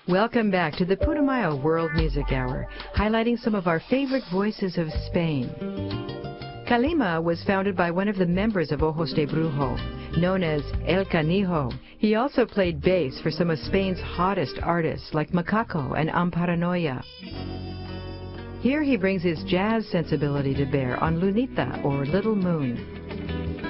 Welcome back to the Putumayo World Music Hour, highlighting some of our favorite voices of Spain. Calima was founded by one of the members of Ojos de Brujo, known as El Canijo. He also played bass for some of Spain's hottest artists like Macaco and Amparanoia. Here he brings his jazz sensibility to bear on Lunita, or Little Moon.